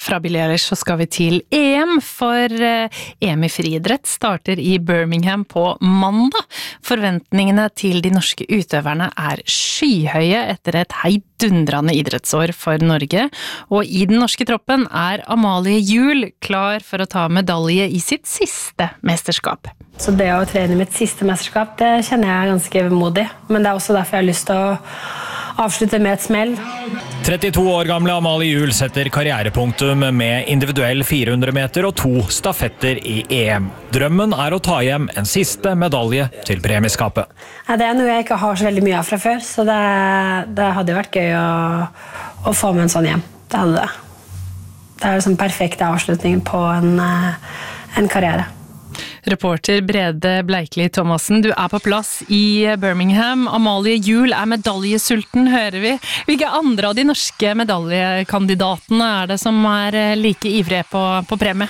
Fra Billie Eilish så skal vi til EM, for EM i friidrett starter i Birmingham på mandag. Forventningene til de norske utøverne er skyhøye etter et heidundrende idrettsår for Norge, og i den norske troppen er Amalie Juel klar for å ta medalje i sitt siste mesterskap. Så det å trene mitt siste mesterskap, det kjenner jeg ganske modig, men det er også derfor jeg har lyst til å avslutte med et smell. 32 år gamle Amalie Juel setter karrierepunktum med individuell 400 meter og 2 stafetter i EM. Drømmen er å ta hjem en siste medalje til premieskapet. Ja, det er noe jeg ikke har så veldig mye av fra før, så det hadde jo vært gøy å få med en sånn hjem. Det hadde det. Det er sånn perfekte avslutning på en karriere. Reporter Brede Bleikli Thomassen, du er på plass i Birmingham. Amalie Juel er medaljesulten, hører vi. Hvilke andre av de norske medaljekandidatene er det som er like ivrige på premie?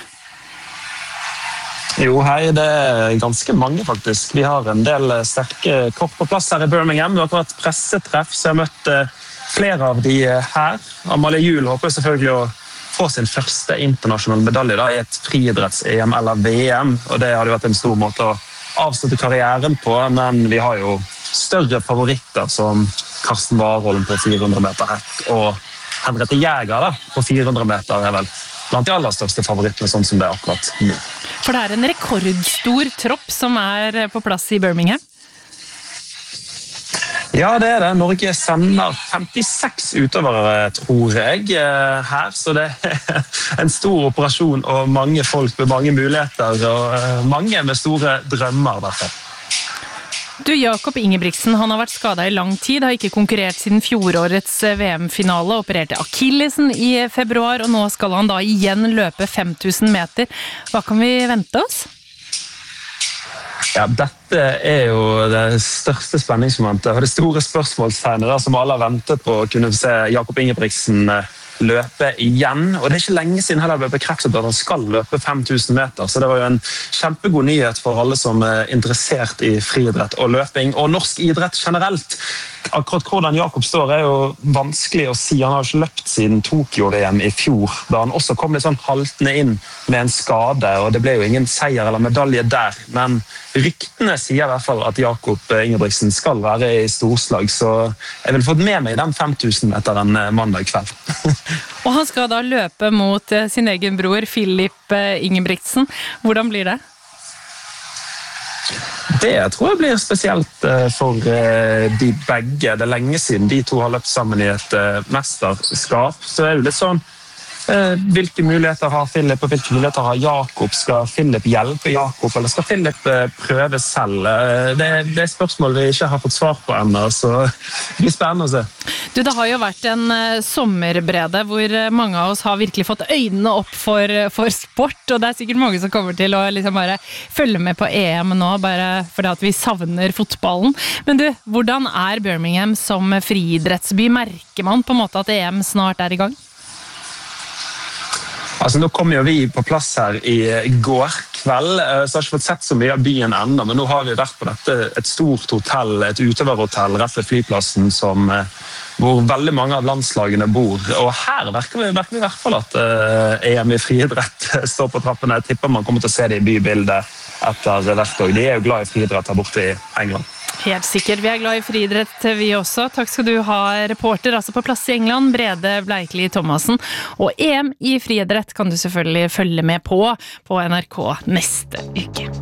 Jo, hei, det er ganske mange faktisk. Vi har en del sterke kort på plass her i Birmingham. Det har vært pressetreff, så jeg har møtt flere av de her. Amalie Juel håper selvfølgelig å få sin første internasjonale medalje da, i et friidretts-EM eller VM, og det hadde vært en stor måte å avslutte karrieren på, men vi har jo større favoritter som Karsten Warholm på 400 meter hekk, og Henriette Jäger da, på 400 meter er vel blant de aller største favorittene, sånn som det er akkurat nå. For det er en rekordstor tropp som er på plass i Birmingham. Ja, det er det. Norge sender 56 utøvere, tror jeg, her. Så det er en stor operasjon og mange folk med mange muligheter og mange med store drømmer. Derfor. Du, Jakob Ingebrigtsen, han har vært skadet i lang tid, har ikke konkurrert siden fjorårets VM-finale, opererte akillesen i februar, og nå skal han da igjen løpe 5000 meter. Hva kan vi vente oss? Ja, dette er jo det største spenningsmomentet og det store spørsmålstegnet som alle har ventet på å kunne se Jakob Ingebrigtsen løpe igjen. Og det er ikke lenge siden heller ble bekreftet at han skal løpe 5000 meter, så det var jo en kjempegod nyhet for alle som er interessert i friidrett og løping, og norsk idrett generelt. Akkurat hvordan Jakob står er jo vanskelig å si. Han har ikke løpt siden Tokyo-VM i fjor, da han også kom litt sånn haltende inn med en skade, og det ble jo ingen seier eller medalje der. Men ryktene sier i hvert fall at Jakob Ingebrigtsen skal være i storslag, så jeg vil fått med meg den 5000 etter en mandag kveld. Og han skal da løpe mot sin egen bror, Filip Ingebrigtsen. Hvordan blir det? Det tror jeg blir spesielt for de begge. Det er lenge siden de to har løpt sammen i et mesterskap. Så er det litt sånn, hvilke muligheter har Filip og hvilke muligheter har Jakob? Skal Filip hjelpe Jakob, eller skal Filip prøve selv? Det er spørsmål vi ikke har fått svar på ennå, så det blir spennende å se. Du, det har jo vært en sommerbrede hvor mange av oss har virkelig fått øynene opp for sport, og det er sikkert mange som kommer til å liksom bare følge med på EM nå, bare fordi at vi savner fotballen. Men du, hvordan er Birmingham som friidrettsby? Merker man på en måte at EM snart er i gang? Altså, nå kom jo vi på plass her i går kveld, så jeg har ikke fått sett så mye av byen enda, men nå har vi vært på dette et stort hotell, et utøverhotell rett ved flyplassen hvor veldig mange av landslagene bor. Og her merker vi i hvert fall at EM i friidrett står på trappene. Jeg tipper man kommer til å se det i bybildet etter hvert år. De er jo glad i friidrett her borte i England. Helt sikkert. Vi er glad i friidrett, vi også. Takk skal du ha, reporter, altså på plass i England, Brede Bleikli Thomassen. Og EM i friidrett kan du selvfølgelig følge med på NRK neste uke.